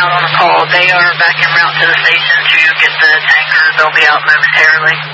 out on a call. They are back en route to the station to get the tanker. They'll be out momentarily.